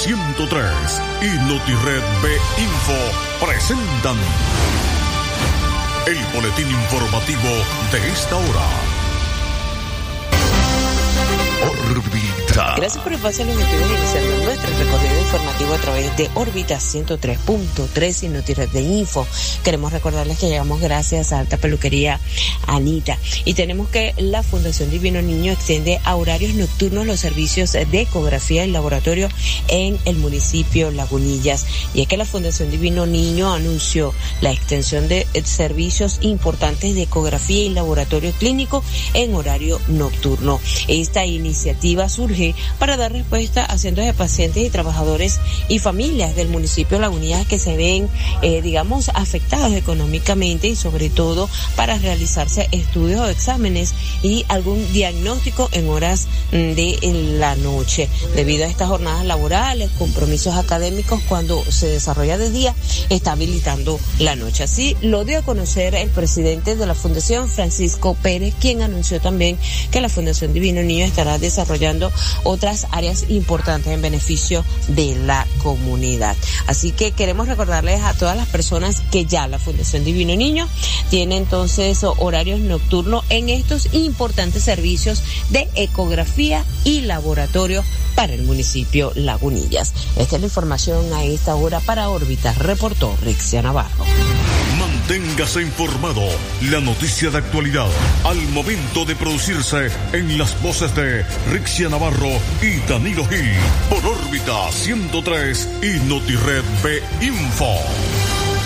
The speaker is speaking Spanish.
103 y Notired B Info presentan el boletín informativo de esta hora. Órbita. Gracias por el paso a los estudios iniciando nuestro recorrido informativo a través de órbita 103.3 y Notired de Info. Queremos recordarles que llegamos gracias a Alta Peluquería Anita y tenemos que la Fundación Divino Niño extiende a horarios nocturnos los servicios de ecografía y laboratorio en el municipio Lagunillas, y es que la Fundación Divino Niño anunció la extensión de servicios importantes de ecografía y laboratorio clínico en horario nocturno. Esta iniciativa surge para dar respuesta a cientos de pacientes y trabajadores y familias del municipio Lagunillas que se ven, afectados económicamente, y sobre todo para realizarse estudios o exámenes y algún diagnóstico en horas de la noche. Debido a estas jornadas laborales, compromisos académicos, cuando se desarrolla de día, está habilitando la noche. Así lo dio a conocer el presidente de la Fundación, Francisco Pérez, quien anunció también que la Fundación Divino Niño estará desarrollando otras áreas importantes en beneficio de la comunidad. Así que queremos recordarles a todas las personas que ya la Fundación Divino Niño tiene entonces horarios nocturnos en estos importantes servicios de ecografía y laboratorio para el municipio Lagunillas. Esta es la información a esta hora para Órbita, reportó Rixia Navarro. Manténgase informado, la noticia de actualidad al momento de producirse en las voces de Rixia Navarro y Danilo Gil por Órbita 103 y Notired B Info.